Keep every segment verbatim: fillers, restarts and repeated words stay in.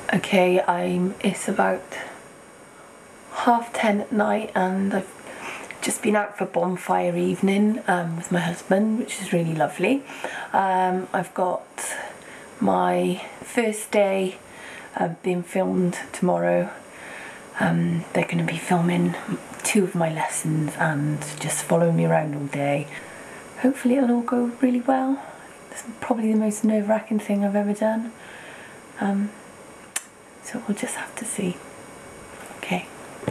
Okay, I'm, it's about half ten at night and I've just been out for bonfire evening um, with my husband, which is really lovely. Um, I've got my first day uh, being filmed tomorrow. Um, they're going to be filming two of my lessons and just following me around all day. Hopefully it'll all go really well. It's probably the most nerve-wracking thing I've ever done. Um, so we'll just have to see. Okay.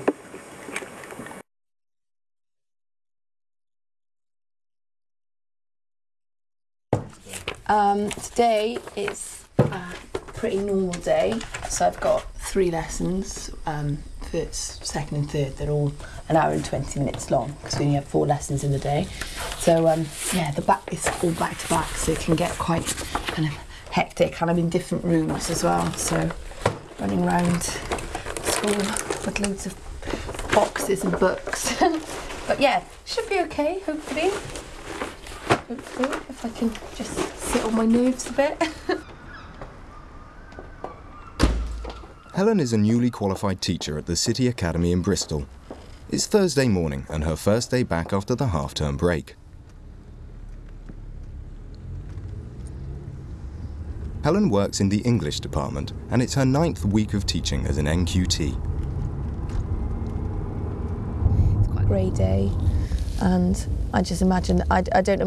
Um, today is a pretty normal day, so I've got three lessons, um, first, second and third. They're all an hour and twenty minutes long because we only have four lessons in the day. So um, yeah, the back is all back to back, so it can get quite kind of hectic, and I'm in different rooms as well, so running around school with loads of boxes and books. But yeah, should be okay, hopefully. Hopefully, if I can just sit on my nerves a bit. Helen is a newly qualified teacher at the City Academy in Bristol. It's Thursday morning and her first day back after the half-term break. Helen works in the English department and it's her ninth week of teaching as an N Q T. It's quite a grey day and I just imagine, I, I don't